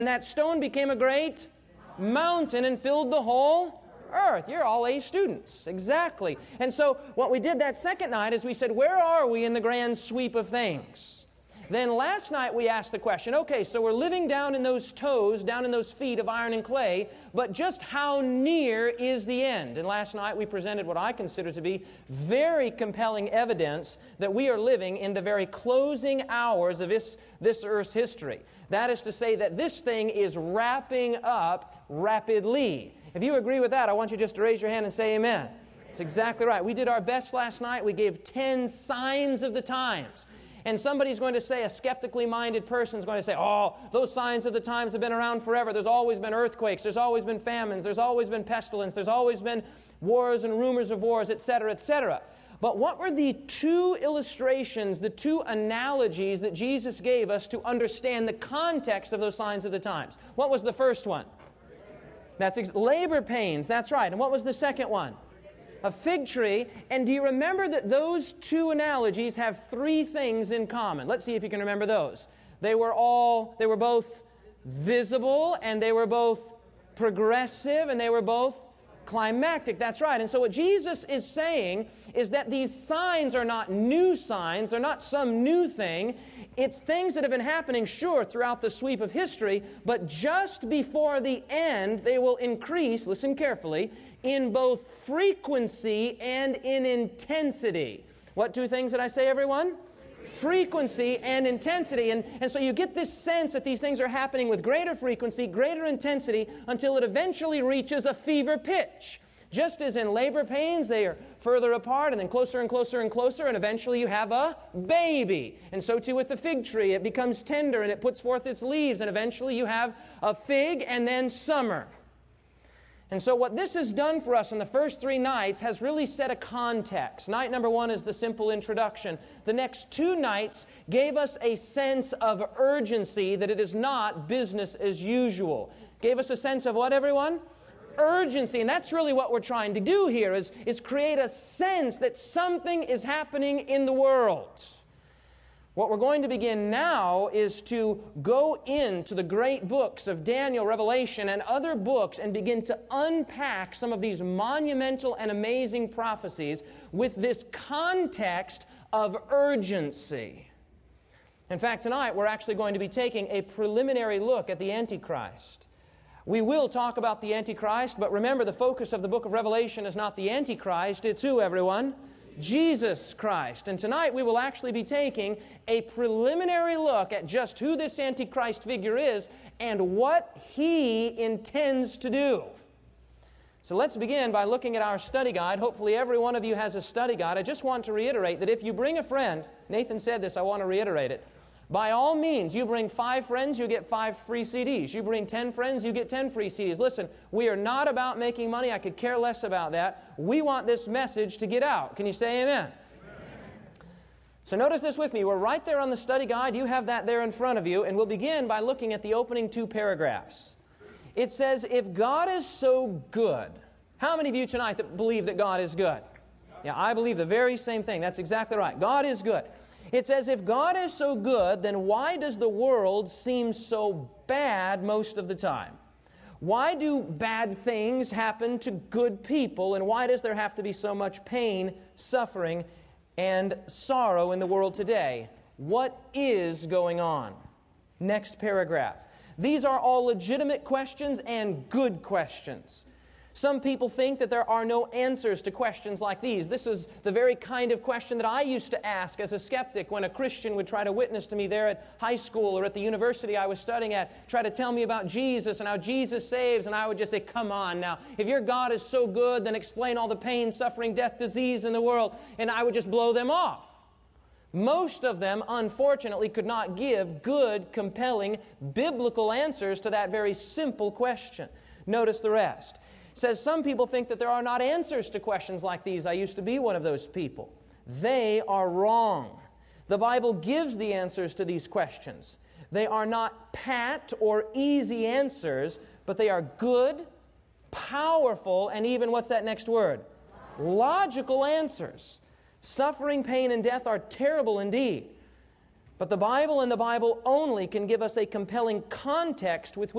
And that stone became a great mountain and filled the whole earth. You're all A students. Exactly. And so what we did that second night is we said, where are we in the grand sweep of things? Then last night we asked the question, okay, so we're living down in those toes, down in those feet of iron and clay, but just how near is the end? And last night we presented what I consider to be very compelling evidence that we are living in the very closing hours of this earth's history. That is to say that this thing is wrapping up rapidly. If you agree with that, I want you just to raise your hand and say amen. It's exactly right. We did our best last night. We gave 10 signs of the times. And somebody's going to say, a skeptically minded person is going to say, oh, those signs of the times have been around forever. There's always been earthquakes. There's always been famines. There's always been pestilence. There's always been wars and rumors of wars, etc., etc. But what were the two illustrations, the two analogies that Jesus gave us to understand the context of those signs of the times? What was the first one? That's labor pains. That's right. And what was the second one? A fig tree. And do you remember that those two analogies have three things in common? Let's see if you can remember those. They were both visible, and they were both progressive, and they were both climactic. That's right. And so what Jesus is saying is that these signs are not new signs. They're not some new thing. It's things that have been happening, sure, throughout the sweep of history, but just before the end, they will increase, listen carefully, in both frequency and in intensity. What two things did I say, everyone? Frequency and intensity. And so you get this sense that these things are happening with greater frequency, greater intensity, until it eventually reaches a fever pitch. Just as in labor pains, they are further apart and then closer and closer and closer, and eventually you have a baby. And so too with the fig tree. It becomes tender and it puts forth its leaves, and eventually you have a fig and then summer. And so what this has done for us in the first three nights has really set a context. Night number one is the simple introduction. The next two nights gave us a sense of urgency that it is not business as usual. Gave us a sense of what, everyone? Urgency. And that's really what we're trying to do here, is create a sense that something is happening in the world. What we're going to begin now is to go into the great books of Daniel, Revelation, and other books and begin to unpack some of these monumental and amazing prophecies with this context of urgency. In fact, tonight we're actually going to be taking a preliminary look at the Antichrist. We will talk about the Antichrist, but remember, the focus of the book of Revelation is not the Antichrist, it's who, everyone? Jesus Christ. And tonight we will actually be taking a preliminary look at just who this Antichrist figure is and what he intends to do. So let's begin by looking at our study guide. Hopefully every one of you has a study guide. I just want to reiterate that if you bring a friend, Nathan said this, I want to reiterate it. By all means, you bring 5 friends, you get 5 free CDs. You bring 10 friends, you get 10 free CDs. Listen, we are not about making money. I could care less about that. We want this message to get out. Can you say amen? Amen. So notice this with me. We're right there on the study guide. You have that there in front of you. And we'll begin by looking at the opening 2 paragraphs. It says, if God is so good. How many of you tonight that believe that God is good? Yeah, I believe the very same thing. That's exactly right. God is good. It says, if God is so good, then why does the world seem so bad most of the time? Why do bad things happen to good people, and why does there have to be so much pain, suffering, and sorrow in the world today? What is going on? Next paragraph. These are all legitimate questions and good questions. Some people think that there are no answers to questions like these. This is the very kind of question that I used to ask as a skeptic when a Christian would try to witness to me there at high school or at the university I was studying at, try to tell me about Jesus and how Jesus saves, and I would just say, come on now, if your God is so good, then explain all the pain, suffering, death, disease in the world, and I would just blow them off. Most of them, unfortunately, could not give good, compelling, biblical answers to that very simple question. Notice the rest. It says some people think that there are not answers to questions like these. I used to be one of those people. They are wrong. The Bible gives the answers to these questions. They are not pat or easy answers, but they are good, powerful, and even, what's that next word? Logical answers. Suffering, pain, and death are terrible indeed. But the Bible and the Bible only can give us a compelling context with